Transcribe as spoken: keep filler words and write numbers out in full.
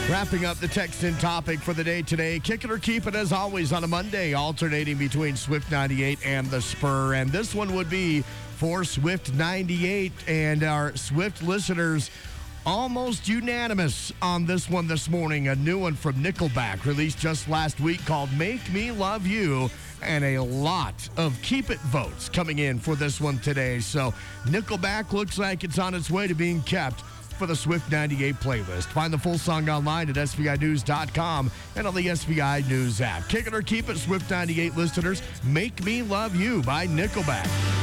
Wrapping up the text in topic for the day today. Kick it or keep it, as always, on a Monday, alternating between Swift ninety-eight and the Spur. And this one would be for Swift ninety-eight. And our Swift listeners almost unanimous on this one this morning. A new one from Nickelback, released just last week, called Make Me Love You. And a lot of keep it votes coming in for this one today. So Nickelback looks like it's on its way to being kept for the Swift ninety-eight playlist. Find the full song online at S V I news dot com and on the S V I News app. Kick it or keep it, Swift ninety-eight listeners. Make Me Love You by Nickelback.